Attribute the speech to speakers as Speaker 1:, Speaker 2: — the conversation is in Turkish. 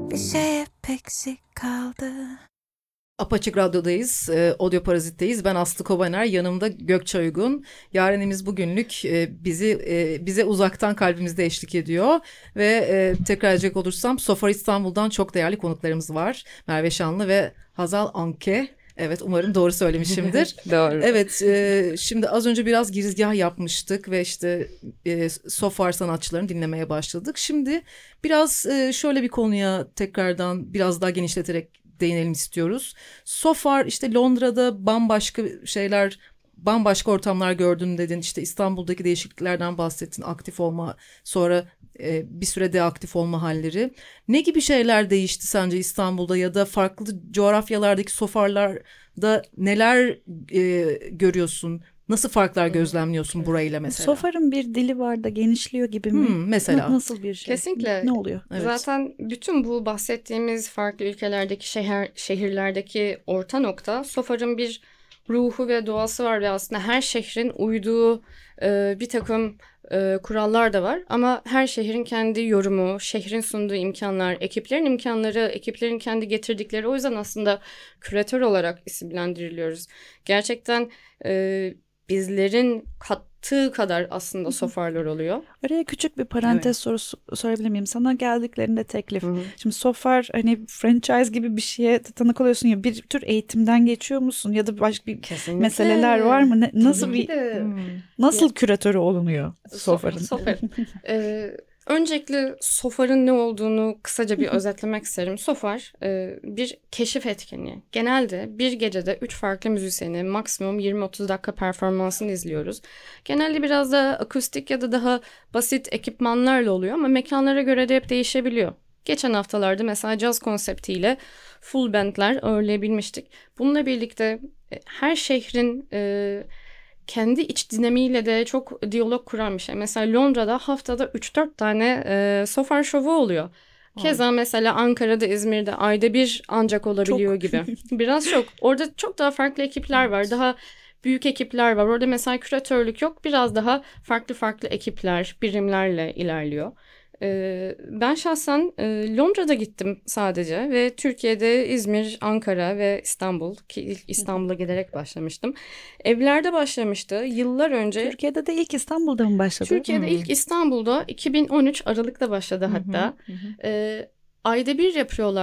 Speaker 1: Bir şey hep eksik kaldı.
Speaker 2: Apaçık Radyo'dayız, Audio Parazit'teyiz. Ben Aslı Kobaner, yanımda Gökçe Uygun. Yarenimiz bugünlük bize uzaktan kalbimizde eşlik ediyor. Ve tekrar edecek olursam Sofar İstanbul'dan çok değerli konuklarımız var. Merve Şanlı ve Hazal Anke. Evet, umarım doğru söylemişimdir.
Speaker 3: Doğru.
Speaker 2: Evet, şimdi az önce biraz girizgah yapmıştık ve işte Sofar sanatçılarını dinlemeye başladık. Şimdi biraz şöyle bir konuya tekrardan biraz daha genişleterek değinelim istiyoruz. Sofar işte Londra'da bambaşka şeyler, bambaşka ortamlar gördün dedin. İşte İstanbul'daki değişikliklerden bahsettin. Aktif olma, sonra bir süre deaktif olma halleri. Ne gibi şeyler değişti sence İstanbul'da ya da farklı coğrafyalardaki Sofarlarda neler görüyorsun? Nasıl farklar gözlemliyorsun burayla mesela?
Speaker 4: Sofar'ın bir dili var da genişliyor gibi mi?
Speaker 2: Mesela.
Speaker 4: Nasıl bir şey?
Speaker 3: Kesinlikle.
Speaker 4: Ne oluyor?
Speaker 2: Evet.
Speaker 3: Zaten bütün bu bahsettiğimiz farklı ülkelerdeki şehirlerdeki orta nokta, Sofar'ın bir ruhu ve doğası var ve aslında her şehrin uyduğu bir takım kurallar da var. Ama her şehrin kendi yorumu, şehrin sunduğu imkanlar, ekiplerin imkanları, ekiplerin kendi getirdikleri, o yüzden aslında küratör olarak isimlendiriliyoruz. Gerçekten bizlerin kattığı kadar aslında Sofarlar oluyor.
Speaker 4: Oraya küçük bir parantez sorusu sorabilir miyim? Sana geldiklerinde teklif. Şimdi Sofar hani franchise gibi bir şeye tanık oluyorsun ya, bir tür eğitimden geçiyor musun ya da başka bir
Speaker 3: Kesinlikle.
Speaker 4: meseleler var mı? Nasıl
Speaker 3: Tabii
Speaker 4: bir
Speaker 3: ki de.
Speaker 4: nasıl küratörü olunuyor Sofar'ın?
Speaker 3: Sofar. Öncelikle Sofar'ın ne olduğunu kısaca bir özetlemek isterim. Sofar bir keşif etkinliği. Genelde bir gecede 3 farklı müzisyeni maksimum 20-30 dakika performansını izliyoruz. Genelde biraz da akustik ya da daha basit ekipmanlarla oluyor ama mekanlara göre de hep değişebiliyor. Geçen haftalarda mesela caz konseptiyle full bandler ağırlayabilmiştik. Bununla birlikte her şehrin kendi iç dinamiğiyle de çok diyalog kuran bir şey. Mesela Londra'da haftada 3-4 tane Sofar şovu oluyor. Keza mesela Ankara'da, İzmir'de ayda bir ancak olabiliyor gibi. Biraz çok. Orada çok daha farklı ekipler var. Daha büyük ekipler var. Orada mesela küratörlük yok. Biraz daha farklı ekipler, birimlerle ilerliyor. Ben şahsen Londra'da gittim sadece ve Türkiye'de İzmir, Ankara ve İstanbul, ki ilk İstanbul'a giderek başlamıştım. Evlerde başlamıştı yıllar önce.
Speaker 4: Türkiye'de de ilk İstanbul'da mı başladı?
Speaker 3: Türkiye'de ilk İstanbul'da 2013 Aralık'ta başladı hatta. Ayda bir yapıyorlar.